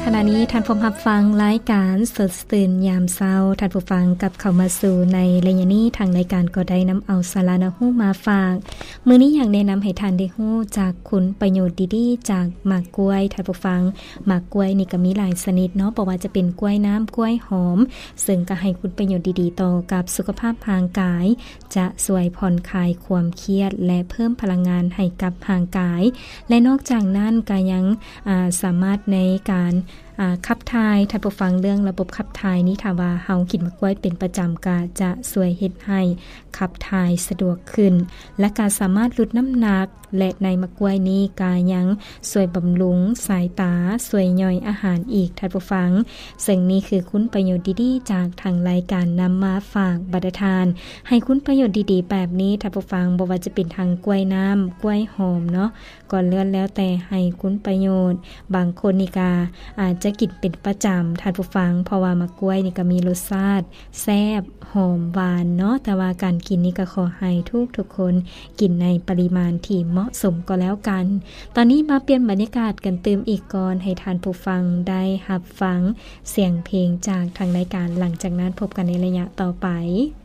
ขณะนี้ท่านผู้รับฟังรายการสดตื่นยามเช้าท่านผู้ฟังกับเข้ามาสู่ในระยะนี้ทางรายการก็ได้นำเอาสาระนะฮู้มาฝากมื้อนี้อยากแนะนำให้ท่านได้ฮู้จากคุณประโยชน์ดีๆจากหมากกล้วยท่านผู้ฟังหมากกล้วยนี่ก็มีหลายชนิดเนาะบ่ว่าจะเป็นกล้วยน้ำกล้วยหอมซึ่งก็ให้คุณประโยชน์ดีๆต่อกับสุขภาพร่างกายจะช่วยผ่อนคลายความเครียดและเพิ่มพลังงานให้กับร่างกายและนอกจากนั้นก็ยังสามารถในการขับถ่ายท่านผู้ฟังเรื่องระบบขับถ่ายนี้ถ้าว่าเฮากินมะกล้วยเป็นประจำก็จะช่วยเฮ็ดให้ขับถ่ายสะดวกขึ้นและก็สามารถลดน้ำหนักและในมะกล้วยนี้ก็ยังช่วยบำรุงสายตาช่วยย่อยอาหารอีกท่านผู้ฟังซึ่งนี้คือคุณประโยชน์ดีๆจากทางรายการนำมาฝากบรรทานให้คุณประโยชน์ดีๆแบบนี้ท่านผู้ฟังบ่ว่าจะเป็นทางกล้วยน้ำกล้วยหอมเนาะก็เลื่อนแล้วแต่ให้คุณประโยชน์บางคนนี่ก็อาจจะกินเป็นประจำท่านผู้ฟังเพราะว่ามะกล้วยนี่ก็มีรสชาติแซ่บหอมหวานเนาะแต่ว่าการกินนี่ก็ขอให้ทุกคนกินในปริมาณที่เหมาะสมก็แล้วกันตอนนี้มาเปลี่ยนบรรยากาศกันเติมอีกก่อนให้ท่านผู้ฟังได้รับฟังเสียงเพลงจากทางรายการหลังจากนั้นพบกันในระยะต่อไป